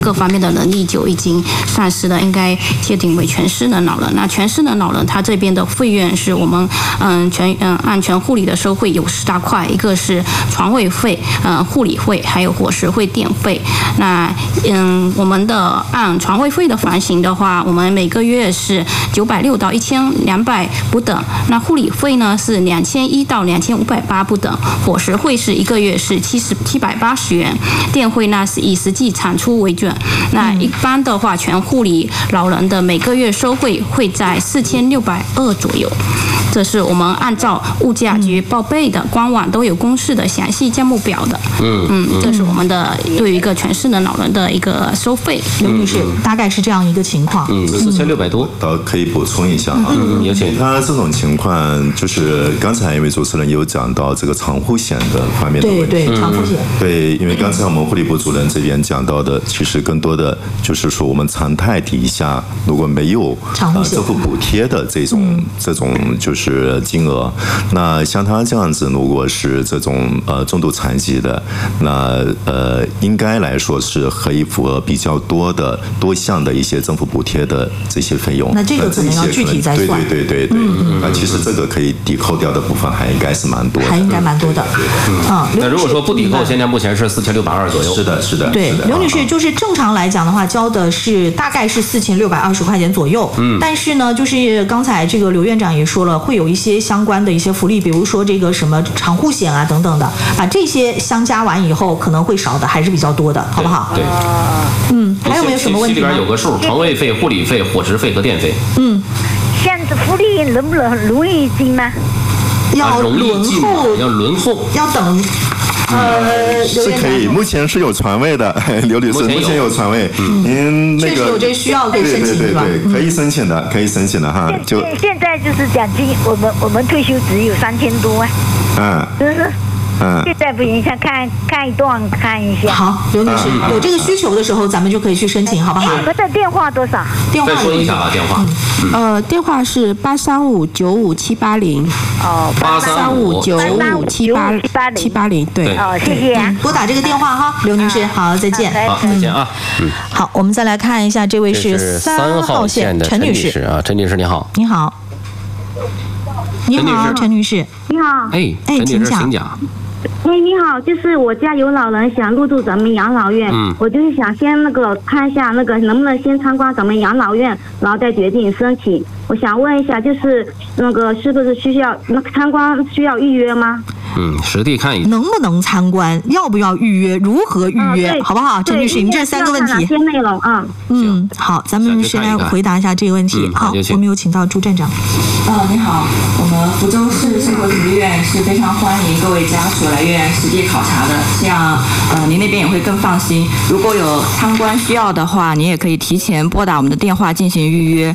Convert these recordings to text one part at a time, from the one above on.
各方面的能力就已经丧失了，应该界定为全失能老人。那全失能老人，他这边的费用是我们按全护理的收费有10大块，一个是床位费、护理费，还有伙食费、电费。那我们的按床位费的房型的话，我们每个月是960到1200不等。那护理费呢是2100到2580不等，伙食费是一个月是780元，电费呢是以实际产出为准。那一般的话，全护理老人的每个月收费会在4620左右。这是我们按照物价局报备的，官网都有公示的详细价目表的。这是我们的对于一个全失能老人的一个收费。 刘女士，大概是这样一个情况。 4600多。 倒可以补充一下啊， 有请。 他这种情况就是刚才因为主持人有讲到这个长护险的方面的问题。 对，长护险。 对，因为刚才我们护理部主任这边讲到的，其实更多的就是说我们常态底下如果没有政府补贴的这种就是金额，那像他这样子，如果是这种重度残疾的，那应该来说是可以符合比较多项的一些政府补贴的这些费用。 那这个可能要具体再算。 对。那其实这个可以抵扣掉的部分还应该是蛮多的。 还应该蛮多的。 那如果说不抵扣，现在目前是4620左右。 是的。 对，刘女士，就是正常来讲的话，交的是大概是4620块钱左右。但是呢，就是刚才这个刘院长也说了，会有一些相关的一些福利，比如说这个什么长护险啊等等的，把这些相加完以后，可能会少的还是比较多的，好不好？ 对。 还有没有什么问题？ 里边有个数，床位费、护理费、伙食费和电费。 像福利能不能容易进吗？ 要轮候，要等。 是可以，目前是有床位的，刘女士，目前有床位。您那个确实有这需要可以申请，对吧？ 可以申请的哈。 现在就是奖金，我们退休只有3000多啊。是不是？现在不影响，看一段看一下。 好，刘女士，有这个需求的时候，咱们就可以去申请，好不好？ 你们的电话多少？ 电话再说一下吧，电话。 电话是835-95780。835-95780，对。 谢谢。 拨打这个电话哈，刘女士，好，再见。 好，再见啊。 好，我们再来看一下，这位是3号线的陈女士啊，陈女士你好。 你好。你好，陈女士。 你好。 陈女士，请讲。 你好，就是我家有老人想入住咱们养老院，我就是想先看一下能不能先参观咱们养老院，然后再决定申请。我想问一下，就是是不是参观需要预约吗？ 实地看一下。 能不能参观？要不要预约？如何预约？好不好？陈女士，你这3个问题。 哪些内容啊？ 好，咱们先来回答一下这个问题。好，我们有请到朱站长。 你好，我们福州市社会福利院是非常欢迎各位家属来院实地考察的，这样您那边也会更放心。如果有参观需要的话，您也可以提前拨打我们的电话进行预约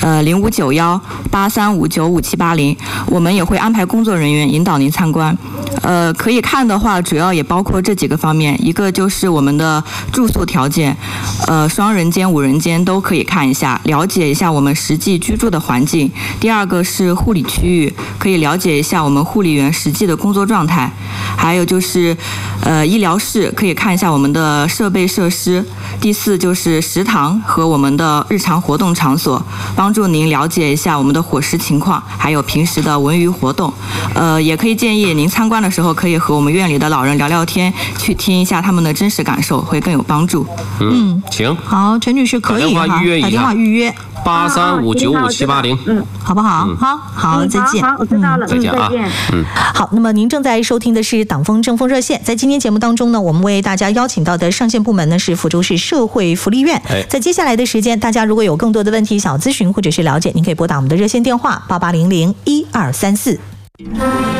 ，0591-835-95780，我们也会安排工作人员引导您参观。可以看的话，主要也包括这几个方面，一个就是我们的住宿条件，双人间、5人间都可以看一下，了解一下我们实际居住的环境。第二个是护理区域，可以了解一下我们护理员实际的工作状态。还有就是医疗室，可以看一下我们的设备设施。第4就是食堂和我们的日常活动场所，帮助您了解一下我们的伙食情况，还有平时的文娱活动。也可以建议您参观的时候可以和我们院里的老人聊聊天，去听一下他们的真实感受，会更有帮助。 行。 好，陈女士可以哈，打电话预约。 835-95780， 好不好？好，再见。 好，我知道了。 再见啊。 好，那么您正在收听的是党风政风热线，在今天节目当中呢，我们为大家邀请到的上线部门呢是福州市社会福利院。在接下来的时间，大家如果有更多的问题想咨询或者是了解，您可以拨打我们的热线电话88001234。